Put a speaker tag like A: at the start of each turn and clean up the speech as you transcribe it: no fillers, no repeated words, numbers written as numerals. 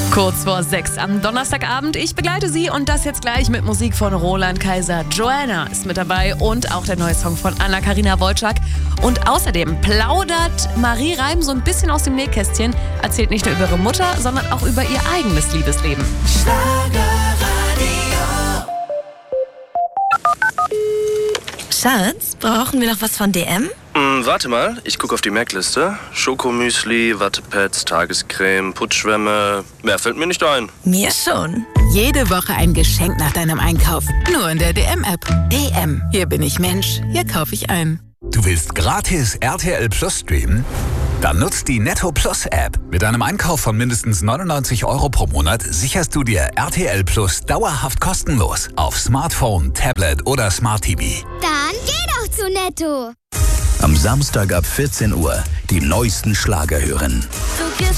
A: Kurz vor 6 am Donnerstagabend. Ich begleite Sie und das jetzt gleich mit Musik von Roland Kaiser. Joanna ist mit dabei und auch der neue Song von Anna-Karina Wojcik. Und außerdem plaudert Marie Reim so ein bisschen aus dem Nähkästchen, erzählt nicht nur über ihre Mutter, sondern auch über ihr eigenes Liebesleben.
B: Schatz, brauchen wir noch was von DM?
C: Warte mal, ich gucke auf die Merkliste. Schokomüsli, Wattepads, Tagescreme, Putzschwämme. Mehr fällt mir nicht ein.
B: Mir schon.
D: Jede Woche ein Geschenk nach deinem Einkauf. Nur in der DM-App. DM. Hier bin ich Mensch. Hier kaufe ich ein.
E: Du willst gratis RTL Plus streamen? Dann nutzt die Netto Plus App. Mit einem Einkauf von mindestens 99 € pro Monat sicherst du dir RTL Plus dauerhaft kostenlos auf Smartphone, Tablet oder Smart TV.
F: Dann geh doch zu Netto.
G: Am Samstag ab 14 Uhr die neuesten Schlager hören.
F: Du